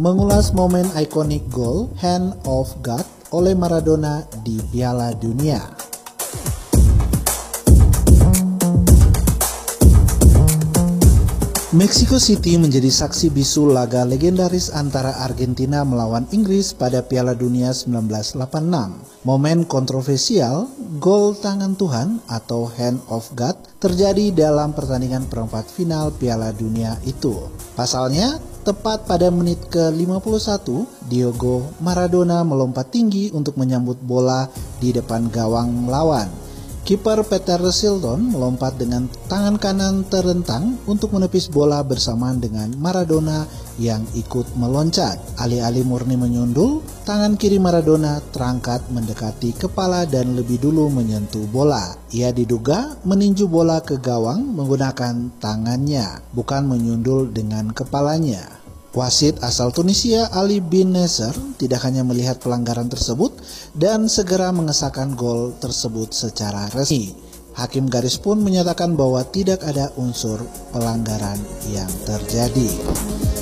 mengulas momen ikonik gol Hand of God oleh Maradona di Piala Dunia. Mexico City menjadi saksi bisu laga legendaris antara Argentina melawan Inggris pada Piala Dunia 1986. Momen kontroversial, gol tangan Tuhan atau Hand of God terjadi dalam pertandingan perempat final Piala Dunia itu. Pasalnya, tepat pada menit ke-51, Diego Maradona melompat tinggi untuk menyambut bola di depan gawang lawan. Kiper Peter Shilton melompat dengan tangan kanan terentang untuk menepis bola bersamaan dengan Maradona yang ikut meloncat. Alih-alih murni menyundul, tangan kiri Maradona terangkat mendekati kepala dan lebih dulu menyentuh bola. Ia diduga meninju bola ke gawang menggunakan tangannya, bukan menyundul dengan kepalanya. Wasit asal Tunisia Ali bin Nasser tidak hanya melihat pelanggaran tersebut dan segera mengesahkan gol tersebut secara resmi. Hakim garis pun menyatakan bahwa tidak ada unsur pelanggaran yang terjadi.